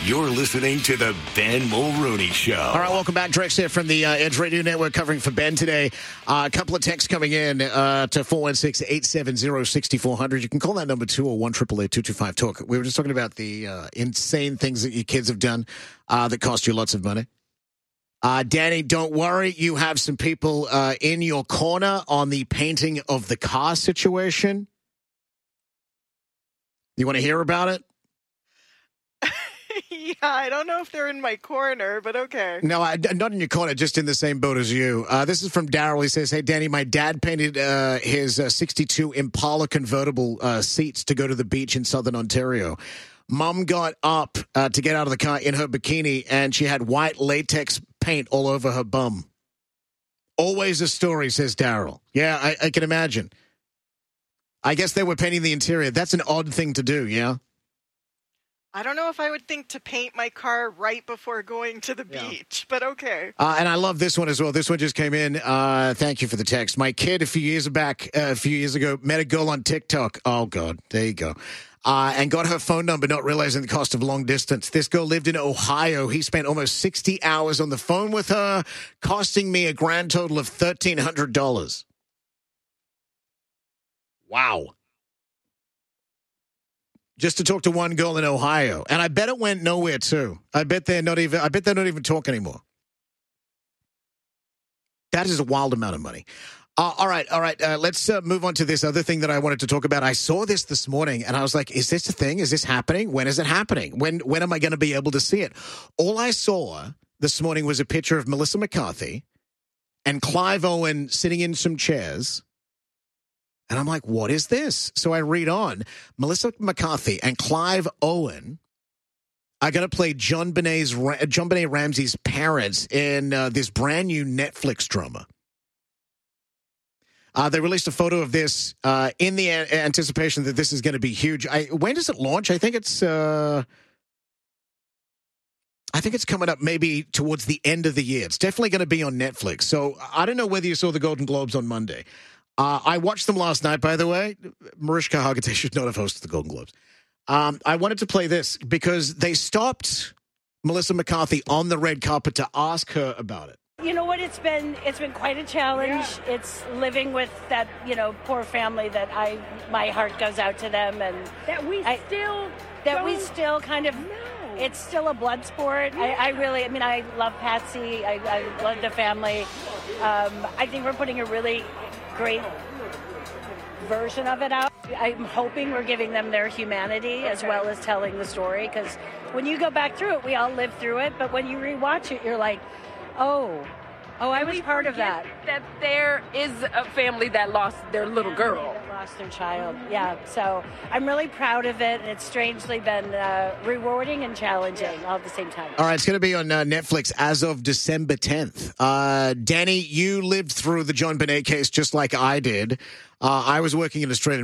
You're listening to the Ben Mulrooney Show. All right, welcome back. Drex here from the Edge Radio Network covering for Ben today. A couple of texts coming in to 416-870-6400. You can call that number 201-888-225-TALK. We were just talking about the insane things that your kids have done that cost you lots of money. Danny, don't worry. You have some people in your corner on the painting of the car situation. You want to hear about it? Yeah, I don't know if they're in my corner, but okay. No, not in your corner, just in the same boat as you. This is from Daryl. He says, hey, Danny, my dad painted his 62 Impala convertible seats to go to the beach in southern Ontario. Mom got up to get out of the car in her bikini, and she had white latex paint all over her bum. Always a story, says Daryl. Yeah, I can imagine. I guess they were painting the interior. That's an odd thing to do, yeah? I don't know if I would think to paint my car right before going to the beach, but okay. And I love this one as well. This one just came in. Thank you for the text. My kid a few years ago, met a girl on TikTok. Oh, God. There you go. And got her phone number, not realizing the cost of long distance. This girl lived in Ohio. He spent almost 60 hours on the phone with her, costing me a grand total of $1,300. Wow. Just to talk to one girl in Ohio. And I bet it went nowhere, too. I bet they're not even talking anymore. That is a wild amount of money. All right. Let's move on to this other thing that I wanted to talk about. I saw this morning, and I was like, is this a thing? Is this happening? When is it happening? When am I going to be able to see it? All I saw this morning was a picture of Melissa McCarthy and Clive Owen sitting in some chairs. And I'm like, what is this? So I read on. Melissa McCarthy and Clive Owen are going to play John Benet Ramsey's parents in this brand new Netflix drama. They released a photo of this in the anticipation that this is going to be huge. When does it launch? I think it's coming up maybe towards the end of the year. It's definitely going to be on Netflix. So I don't know whether you saw the Golden Globes on Monday. I watched them last night, by the way. Mariska Hargitay should not have hosted the Golden Globes. I wanted to play this because they stopped Melissa McCarthy on the red carpet to ask her about it. You know what? It's been quite a challenge. Yeah. It's living with that, poor family that my heart goes out to them, and we still kind of. No. It's still a blood sport. Yeah. I love Patsy. I love the family. I think we're putting a really great version of it out. I'm hoping we're giving them their humanity as well as telling the story, because when you go back through it, we all lived through it, but when you rewatch it, you're like, oh, I was part of that. That there is a family that lost their little girl. That lost their child, yeah. So I'm really proud of it, and it's strangely been rewarding and challenging all at the same time. All right, it's going to be on Netflix as of December 10th. Danny, you lived through the John Benet case just like I did. I was working in Australia.